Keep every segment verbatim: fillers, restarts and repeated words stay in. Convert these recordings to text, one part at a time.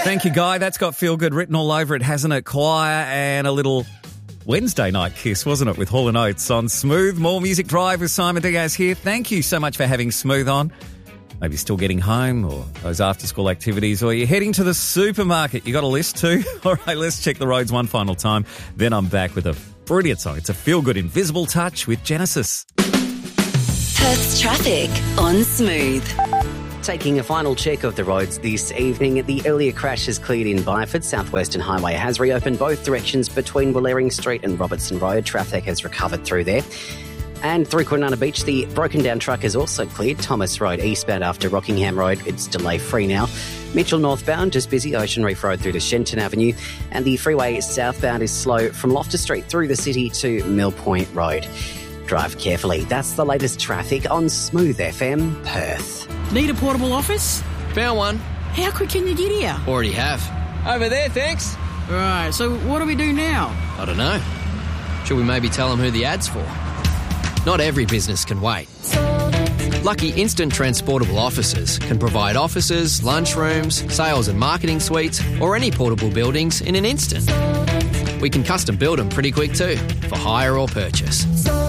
Thank you, Guy. That's got Feel Good written all over it, hasn't it? Choir and a little Wednesday night kiss, wasn't it, with Hall and Oates on Smooth. More Music Drive with Simon Diaz here. Thank you so much for having Smooth on. Maybe still getting home or those after-school activities, or you're heading to the supermarket. You got a list too? All right, let's check the roads one final time. Then I'm back with a brilliant song. It's a feel-good Invisible Touch with Genesis. Perth's traffic on Smooth. Taking a final check of the roads this evening, the earlier crash has cleared in Byford. Southwestern Highway has reopened both directions between Willering Street and Robertson Road. Traffic has recovered through there. And through Kwinana Beach, the broken down truck is also cleared. Thomas Road eastbound after Rockingham Road, it's delay free now. Mitchell northbound, just busy. Ocean Reef Road through to Shenton Avenue. And the freeway southbound is slow from Loftus Street through the city to Mill Point Road. Drive carefully. That's the latest traffic on Smooth F M Perth. Need a portable office? Found one. How quick can you get here? Already have. Over there, thanks. Right, so what do we do now? I don't know. Should we maybe tell them who the ad's for? Not every business can wait. Lucky Instant Transportable Offices can provide offices, lunchrooms, sales and marketing suites, or any portable buildings in an instant. We can custom build them pretty quick too, for hire or purchase.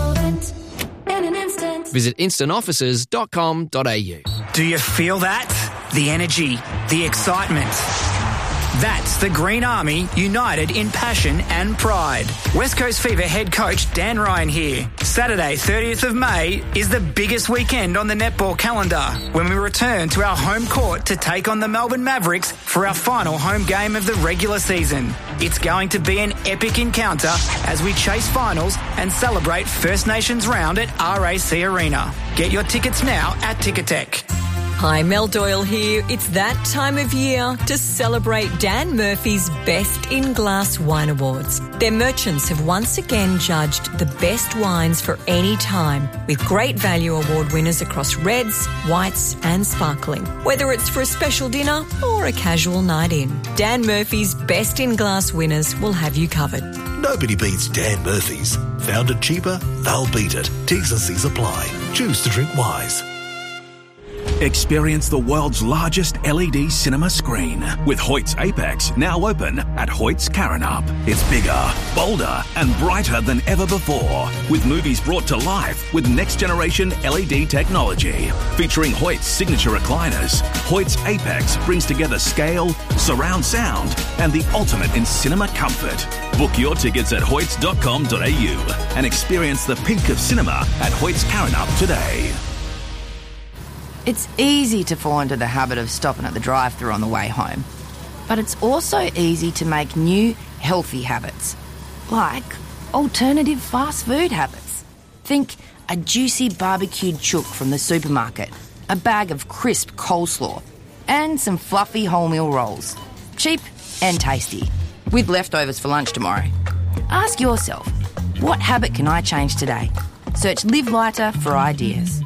Visit instant offices dot com dot a u. Do you feel that? The energy, the excitement. That's the Green Army united in passion and pride. West Coast Fever head coach Dan Ryan here. Saturday, thirtieth of May is the biggest weekend on the netball calendar when we return to our home court to take on the Melbourne Mavericks for our final home game of the regular season. It's going to be an epic encounter as we chase finals and celebrate First Nations round at R A C Arena. Get your tickets now at Ticketek. Hi, Mel Doyle here. It's that time of year to celebrate Dan Murphy's Best in Glass Wine Awards. Their merchants have once again judged the best wines for any time, with great value award winners across reds, whites and sparkling. Whether it's for a special dinner or a casual night in, Dan Murphy's Best in Glass winners will have you covered. Nobody beats Dan Murphy's. Found it cheaper? They'll beat it. T's and C's apply. Choose to drink wise. Experience the world's largest L E D cinema screen with Hoyt's Apex now open at Hoyt's Karrinyup. It's bigger, bolder and brighter than ever before, with movies brought to life with next-generation L E D technology. Featuring Hoyt's signature recliners, Hoyt's Apex brings together scale, surround sound and the ultimate in cinema comfort. Book your tickets at hoyts dot com dot a u and experience the peak of cinema at Hoyt's Karrinyup today. It's easy to fall into the habit of stopping at the drive-thru on the way home. But it's also easy to make new, healthy habits, like alternative fast food habits. Think a juicy barbecued chook from the supermarket, a bag of crisp coleslaw, and some fluffy wholemeal rolls. Cheap and tasty, with leftovers for lunch tomorrow. Ask yourself, what habit can I change today? Search Live Lighter for ideas.